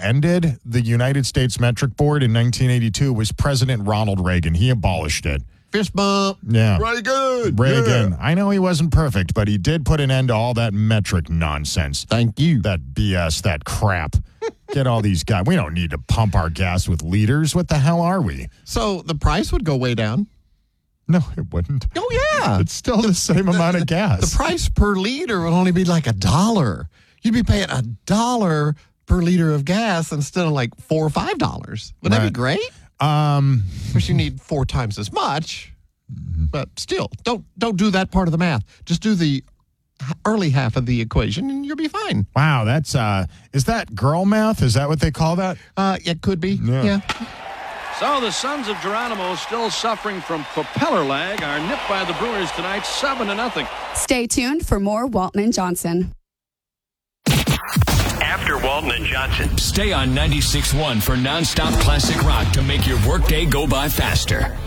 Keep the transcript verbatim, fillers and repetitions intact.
ended the United States Metric Board in nineteen eighty-two was President Ronald Reagan. He abolished it. Fist bump. Yeah. Reagan. Reagan. Yeah. I know he wasn't perfect, but he did put an end to all that metric nonsense. Thank you. That B S, that crap. Get all these guys. We don't need to pump our gas with liters. What the hell are we? So the price would go way down. No, it wouldn't. Oh, yeah. It's still the same amount of gas. The price per liter would only be like a dollar. You'd be paying a dollar per liter of gas instead of like four or five dollars. Would that Right. be great? Um, Of course, you need four times as much, but still, don't don't do that part of the math. Just do the h- early half of the equation, and you'll be fine. wow, that's, uh, is that girl math? Is that what they call that? Uh, it could be. Yeah. Yeah. So the Sons of Geronimo still suffering from propeller lag are nipped by the Brewers tonight, seven to nothing. Stay tuned for more Walton and Johnson. After Walton and Johnson. Stay on ninety-six point one for nonstop classic rock to make your workday go by faster.